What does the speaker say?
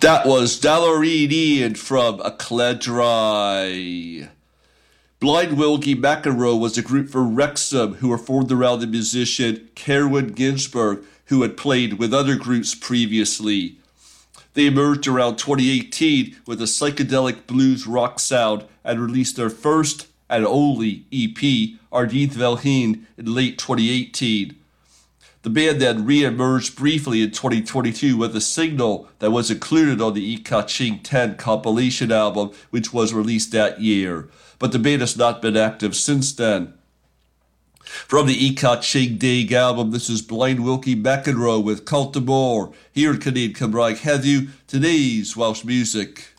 That was Dallarine Ian from Acledri. Blind Wilkie McEnroe was a group from Wrexham who were formed around the musician Kerwin Ginsberg, who had played with other groups previously. They emerged around 2018 with a psychedelic blues rock sound and released their first and only EP, Ardith Velheen, in late 2018. The band then re-emerged briefly in 2022 with a single that was included on the Ikaching 10 compilation album, which was released that year, but the band has not been active since then. From the Ikaching Dig album, this is Blind Wilkie McEnroe with Cultimore, here in Canadian Cymraeg Heddiw, today's Welsh music.